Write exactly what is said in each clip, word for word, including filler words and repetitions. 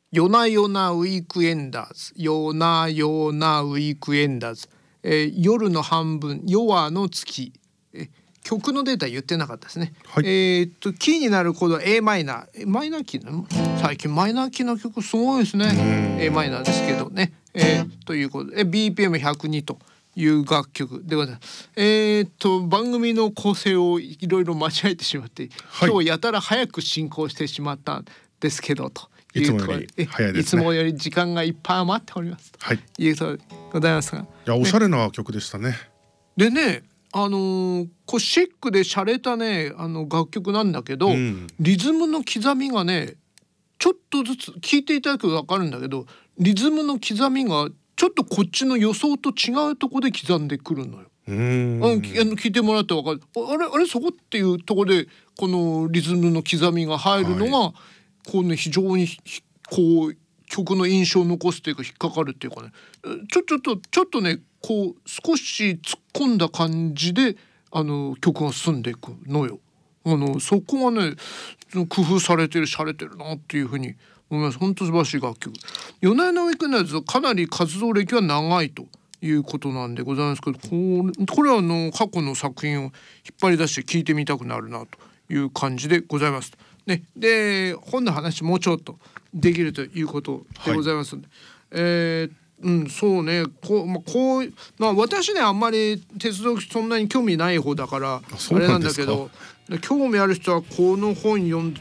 夜な夜なウィークエンダーズ、夜な夜なウィークエンダーズ、えー、夜の半分、夜の月、えー、曲のデータ言ってなかったですね、はい、えー、っとキーになるコードは A マイナー、マイナーキーの最近マイナーキーの曲すごいですね。 A マイナーですけどね、えー、ということで ビーピーエムひゃくに という楽曲でございます。えー、っと番組の構成をいろいろ間違えてしまって、はい、今日やたら早く進行してしまったんですけどといつもより早いですね。いつもより時間がいっぱい余っております。はい。いうことでございますが、いやおしゃれな曲でしたね。 でね、あのー、こうシックで洒落たねあの楽曲なんだけど、うん、リズムの刻みがねちょっとずつ聴いていただくと分かるんだけど、リズムの刻みがちょっとこっちの予想と違うところで刻んでくるのよ。うん、あの聞いてもらったら分かる。あれあれそこっていうところでこのリズムの刻みが入るのが、はい、こうね非常にこう曲の印象を残すというか引っかかるっていうかね、ちょちょっとちょっとねこう少し突っ込んだ感じであの曲が進んでいくのよ。あのそこがね工夫されてる洒落てるなっていうふうに思います。本当素晴らしい楽曲。夜な夜なウィークエンダーズはかなり活動歴は長いということなんでございますけど、これ、これはあの過去の作品を引っ張り出して聴いてみたくなるなという感じでございます。ね、で本の話もうちょっとできるということでございますので、はい、えーうん、そうね、こう、まあ、こう、まあ、私ねあんまり鉄道そんなに興味ない方だからあれなんだけど、興味ある人はこの本読んで、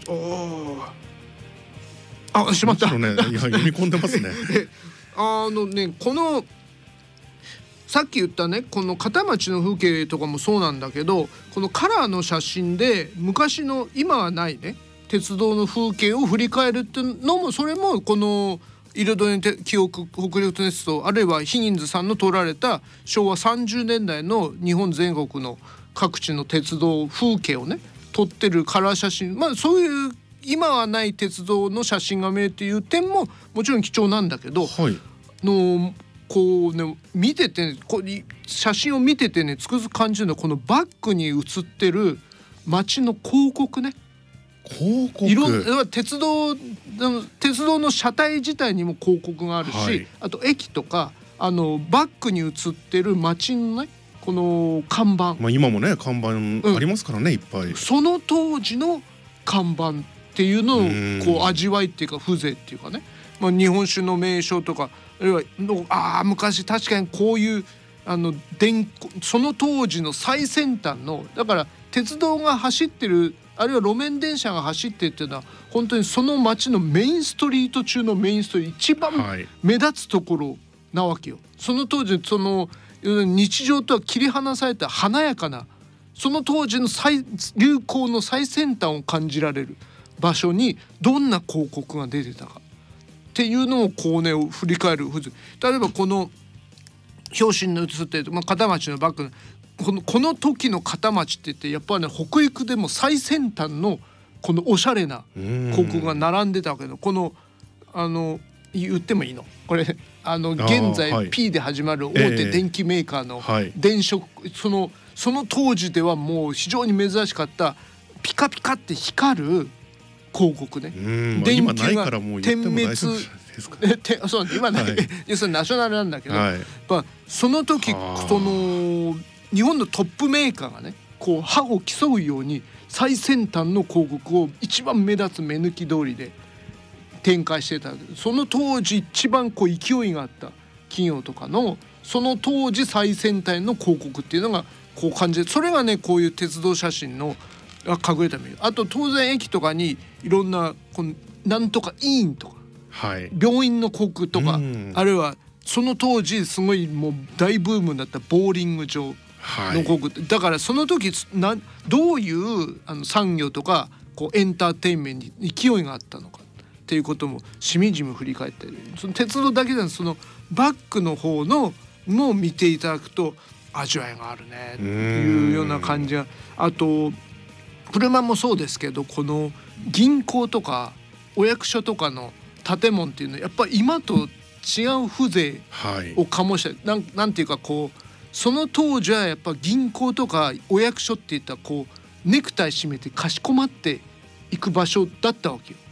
ああしまった、 ね、いや読み込んでますねあのねこのさっき言ったねこの片町の風景とかもそうなんだけど、このカラーの写真で昔の今はないね鉄道の風景を振り返るっていうのも、それもこの彩り記憶北陸鉄道あるいはヒギンズさんの撮られたしょうわさんじゅうねんだいの日本全国の各地の鉄道風景をね撮ってるカラー写真、まあそういう今はない鉄道の写真が見えるという点ももちろん貴重なんだけど、はい、のこうね見ててこう写真を見ててねつくづく感じるのはこのバックに写ってる街の広告ね。 広告いろんな鉄道鉄道の車体自体にも広告があるし、はい、あと駅とかあのバックに写ってる街のねこの看板、 まあ、今もね看板ありますからね、うん、いっぱい。 その当時の看板っていうのをこう味わいっていうか風情っていうかね、まあ、日本酒の名称とかあるいはあ昔確かにこういうあの電その当時の最先端のだから鉄道が走ってるあるいは路面電車が走ってっていうのは本当にその街のメインストリート中のメインストリート一番目立つところなわけよ。その当時その日常とは切り離された華やかなその当時の最流行の最先端を感じられる場所にどんな広告が出てたかっていうのをこうね振り返る。例えばこの表紙に写っている、まあ、片町のバックのこの、この時の片町って言ってやっぱりね北陸でも最先端のこのおしゃれな広告が並んでたわけど、このあの言ってもいいのこれあの現在、はい、P で始まる大手電機メーカーの電飾、えー、そのその当時ではもう非常に珍しかったピカピカって光る広告ね。 電気が点滅そう今ね、はい、要するにナショナルなんだけど、はい、まあ、その時その日本のトップメーカーがねこう歯を競うように最先端の広告を一番目立つ目抜き通りで展開してた。その当時一番こう勢いがあった企業とかのその当時最先端の広告っていうのがこう感じる。それがねこういう鉄道写真の隠れた目。あと当然駅とかにいろんなこのなんとか医院とか、はい、病院の広告とか、あるいはその当時すごいもう大ブームだったボーリング場の広告、はい、だからその時などういうあの産業とかこうエンターテインメントに勢いがあったのかっていうこともしみじみ振り返ってる。その鉄道だけじゃなくそのバックの方のも見ていただくと味わいがあるねっていうような感じが。あと車もそうですけどこの銀行とかお役所とかの建物っていうのはやっぱり今と違う風情を醸して、はい、なん、なんていうかこうその当時はやっぱ銀行とかお役所っていったらこうネクタイ締めてかしこまっていく場所だったわけよ。